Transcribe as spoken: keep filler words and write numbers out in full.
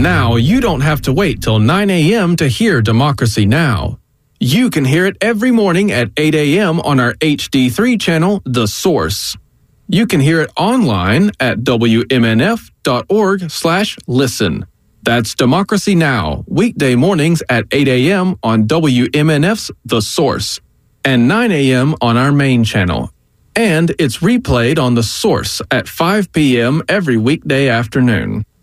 Now you don't have to wait till nine a.m. to hear Democracy Now! You can hear it every morning at eight a.m. on our H D three channel, The Source. You can hear it online at W M N F dot org slash listen. That's Democracy Now! Weekday mornings at eight a.m. on W M N F's The Source and nine a.m. on our main channel. And it's replayed on The Source at five p.m. every weekday afternoon.